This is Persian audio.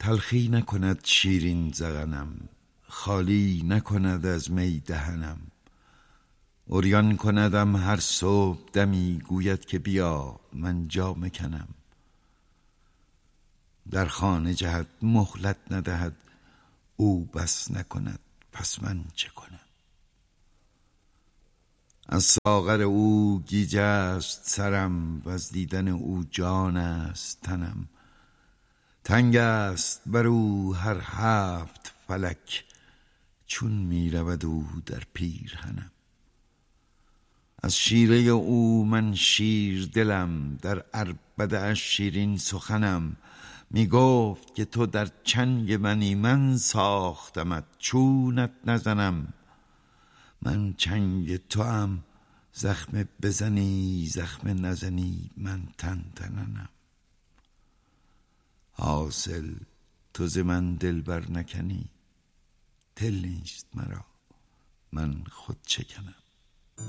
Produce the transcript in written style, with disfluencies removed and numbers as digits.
تلخی نکند شیرین ذقنم، خالی نکند از می دهنم. عریان کندم هر صبح دمی، گوید که بیا من جامه کنم. در خانه جهد مهلت ندهد، او بس نکند پس من چه کنم. از ساغر او گیج است سرم، و از دیدن او جان است تنم. تنگ است بر او هر 7 فلک، چون می رود او در پیرهنم. از شیره او من شیر دلم، در عربده اش شیرین سخنم. می گفت که تو در چنگ منی، من ساختمت چونت نزنم. من چنگ توام زخم بزنی، زخم نزنی من تن تننم. حاصل تو ز من دل بر نکنی، دل نیست مرا من خود چکنم.